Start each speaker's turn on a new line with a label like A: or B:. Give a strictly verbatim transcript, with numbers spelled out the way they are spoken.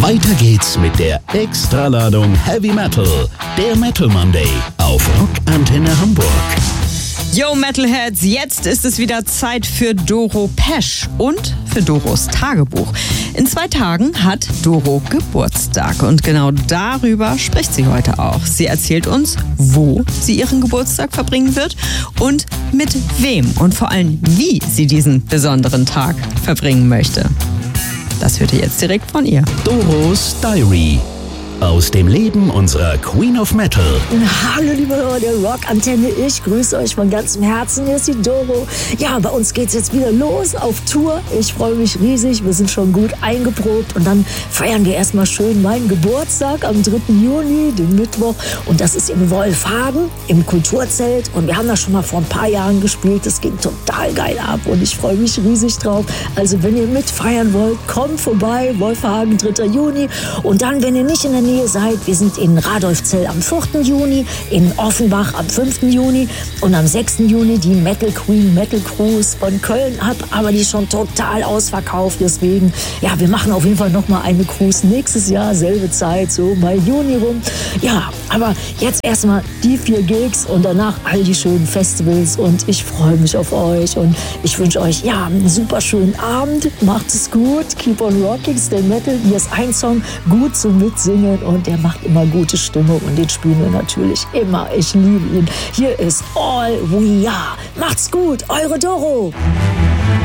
A: Weiter geht's mit der Extraladung Heavy Metal, der Metal Monday auf Rock Antenne Hamburg.
B: Yo Metalheads, jetzt ist es wieder Zeit für Doro Pesch und für Doros Tagebuch. In zwei Tagen hat Doro Geburtstag und genau darüber spricht sie heute auch. Sie erzählt uns, wo sie ihren Geburtstag verbringen wird und mit wem und vor allem, wie sie diesen besonderen Tag verbringen möchte. Das hört ihr jetzt direkt von ihr.
A: Doros Diary. Aus dem Leben unserer Queen of Metal.
C: Hallo liebe Hörer der Rock-Antenne, ich grüße euch von ganzem Herzen. Hier ist die Doro. Ja, bei uns geht's jetzt wieder los auf Tour. Ich freue mich riesig, wir sind schon gut eingeprobt und dann feiern wir erstmal schön meinen Geburtstag am dritten Juni, den Mittwoch. Und das ist in Wolfhagen im Kulturzelt und wir haben da schon mal vor ein paar Jahren gespielt. Das ging total geil ab und ich freue mich riesig drauf. Also wenn ihr mitfeiern wollt, kommt vorbei, Wolfhagen, dritter Juni. Und dann, wenn ihr nicht in der Nähe seid, wir sind in Radolfzell am vierten Juni, in Offenbach am fünften Juni und am sechsten Juni die Metal Queen Metal Cruise von Köln ab, aber die ist schon total ausverkauft, deswegen, ja, wir machen auf jeden Fall nochmal eine Cruise nächstes Jahr, selbe Zeit, so Mai, Juni rum. Ja, aber jetzt erstmal die vier Gigs und danach all die schönen Festivals und ich freue mich auf euch und ich wünsche euch, ja, einen super schönen Abend, macht es gut, keep on rocking, stay metal, hier ist ein Song, gut zum Mitsingen und der macht immer gute Stimmung und den spielen wir natürlich immer. Ich liebe ihn. Hier ist All We Are. Macht's gut, eure Doro.